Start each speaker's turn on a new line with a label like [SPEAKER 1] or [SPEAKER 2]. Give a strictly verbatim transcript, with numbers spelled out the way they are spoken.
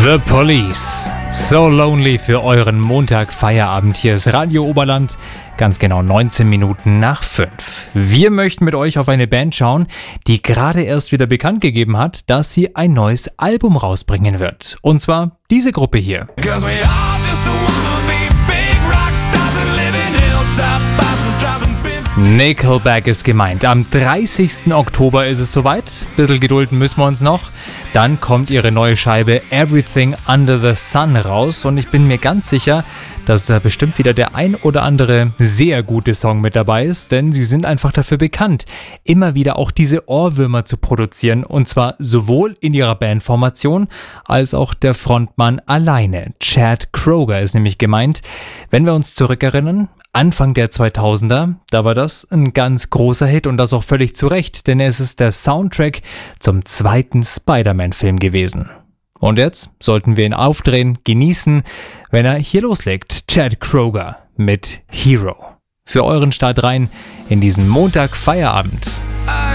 [SPEAKER 1] The Police. So Lonely für euren Montag-Feierabend. Hier ist Radio Oberland, ganz genau neunzehn Minuten nach fünf. Wir möchten mit euch auf eine Band schauen, die gerade erst wieder bekannt gegeben hat, dass sie ein neues Album rausbringen wird. Und zwar diese Gruppe hier. Nickelback ist gemeint. Am dreißigsten Oktober ist es soweit. Bisschen gedulden müssen wir uns noch. Dann kommt ihre neue Scheibe Everything Under the Sun raus und ich bin mir ganz sicher, dass da bestimmt wieder der ein oder andere sehr gute Song mit dabei ist, denn sie sind einfach dafür bekannt, immer wieder auch diese Ohrwürmer zu produzieren, und zwar sowohl in ihrer Bandformation als auch der Frontmann alleine. Chad Kroeger ist nämlich gemeint. Wenn wir uns zurückerinnern, Anfang der zweitausender, da war das ein ganz großer Hit und das auch völlig zu Recht, denn es ist der Soundtrack zum zweiten Spider-Man-Film gewesen. Und jetzt sollten wir ihn aufdrehen, genießen, wenn er hier loslegt. Chad Kroeger mit Hero. Für euren Start rein in diesen Montag-Feierabend.